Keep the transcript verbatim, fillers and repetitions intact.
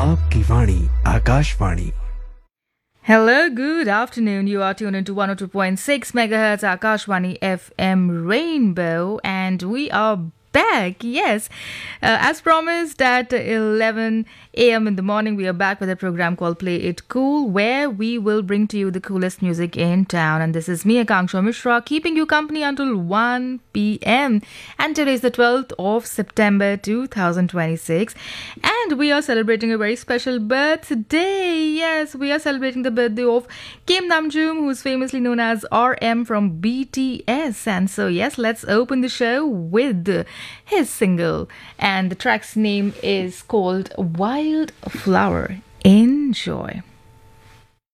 आपकी वाणी Akashvani. Hello, good afternoon. You are tuned into one oh two point six megahertz Akashwani F M Rainbow, and we are back. Yes, uh, as promised at eleven a m in the morning, we are back with a program called Play It Cool, where we will bring to you the coolest music in town. And this is me, Akanksha Mishra, keeping you company until one p m. And today is the twelfth of September two thousand twenty-six, and we are celebrating a very special birthday. Yes, we are celebrating the birthday of Kim Namjoon, who is famously known as R M from B T S. And so, yes, let's open the show with his single, and the track's name is called Wildflower. Enjoy.